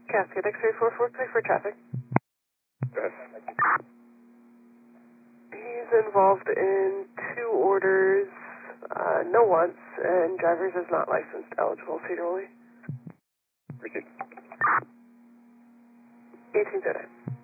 Cascade X-ray 444, clear for traffic. Yes. He's involved in 2 orders, no wants, and drivers is not licensed, eligible, Cedar Woolley. Proceed. 18 Jedi.